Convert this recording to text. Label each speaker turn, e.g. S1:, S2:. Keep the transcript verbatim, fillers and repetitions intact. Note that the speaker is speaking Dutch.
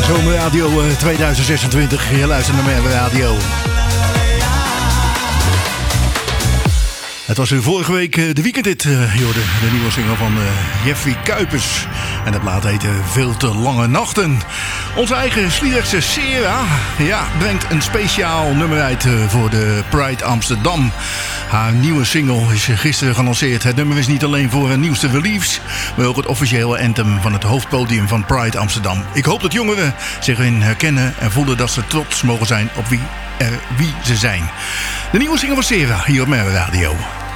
S1: Zomerradio tweeduizend zesentwintig. Je luistert naar mijn radio. Het was vorige week de weekendhit, uh, de, de nieuwe single van uh, Jeffrey Kuipers. En de plaat heette Veel te lange nachten. Onze eigen Sliedrechtse Sera ja, brengt een speciaal nummer uit uh, voor de Pride Amsterdam. Haar nieuwe single is gisteren gelanceerd. Het nummer is niet alleen voor hun nieuwste release, maar ook het officiële anthem van het hoofdpodium van Pride Amsterdam. Ik hoop dat jongeren zich erin herkennen en voelen dat ze trots mogen zijn op wie, er, wie ze zijn. De nieuwe single van Sera hier op mijn radio.